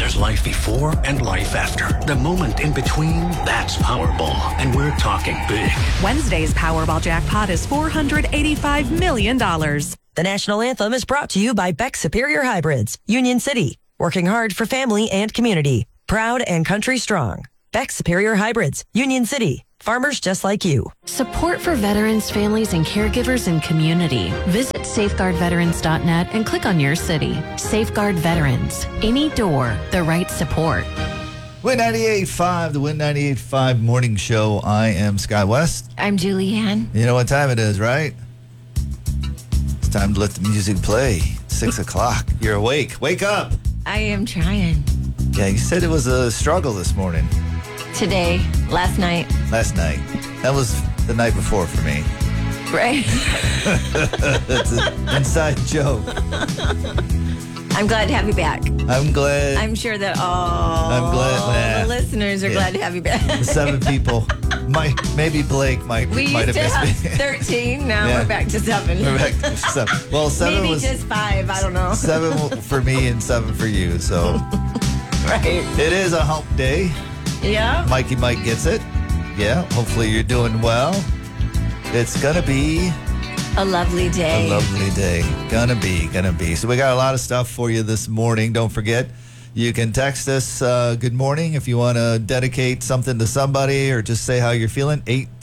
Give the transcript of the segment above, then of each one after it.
There's life before and life after. The moment in between, that's Powerball. And we're talking big. Wednesday's Powerball jackpot is $485 million. The national anthem is brought to you by Beck Superior Hybrids, Union City. Working hard for family and community. Proud and country strong. Beck Superior Hybrids, Union City. Farmers just like you. Support for veterans, families, and caregivers in community. Visit safeguardveterans.net and click on your city. Safeguard Veterans. Any door, the right support. Win 98.5, the Win 98.5 morning show. I am Scott West. I'm Julianne. You know what time it is, right? It's time to let the music play. 6 o'clock. You're awake. Wake up. I am trying. Yeah, you said it was a struggle this morning. Today, last night. That was the night before for me. Right. That's an inside joke. I'm glad to have you back. I'm glad. I'm sure that all the listeners are glad to have you back. 7 people. Maybe Blake might We have used to have missed me. 13. Now we're back to 7. We're back to 7. Well, 7 Maybe was just 5. I don't know. 7 for me and 7 for you. So Right. it is a hump day. Yeah. Mikey Mike gets it. Yeah. Hopefully you're doing well. It's gonna be A lovely day. a lovely day. Gonna be. So we got a lot of stuff for you this morning. Don't forget, you can text us good morning if you want to dedicate something to somebody or just say how you're feeling.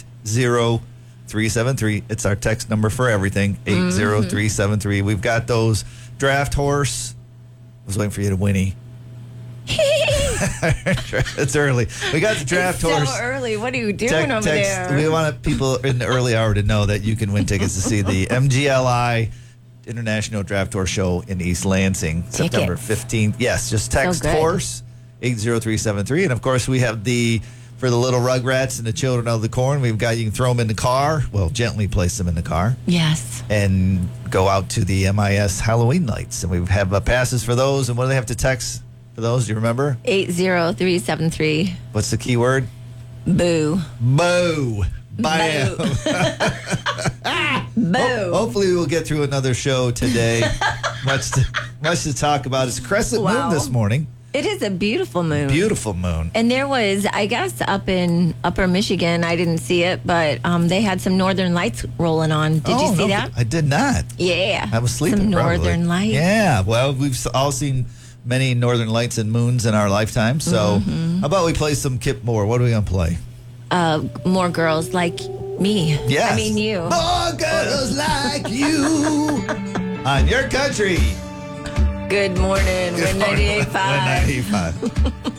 80373. It's our text number for everything. 80373. We've got those draft horse. I was waiting for you to whinny. It's early. We got the draft It's horse. so early. What are you doing over there? We want people in the early hour to know that you can win tickets to see the MGLI International Draft Horse Show in East Lansing, September 15th. Yes, just text good. horse 80373. And of course, we have for the little Rugrats and the children of the corn, you can throw them in the car. Well, gently place them in the car. Yes. And go out to the MIS Halloween lights. And we have passes for those. And what do they have to text for those? Do you remember? 80373. What's the key word? Boo. Boo. Bam. Boo. Hopefully we'll get through another show today. much to talk about. It's crescent moon this morning. It is a beautiful moon. Beautiful moon. And there was, I guess, up in Upper Michigan, I didn't see it, but they had some northern lights rolling on. Did you see that? I did not. Yeah. I was sleeping. Some probably. northern lights. Yeah. Well, we've all seen many northern lights and moons in our lifetime. So how about we play some Kip Moore? What are we going to play? More girls like me. Yes. I mean you. More girls like you on your country. Good morning. We're 98.5. 98.5.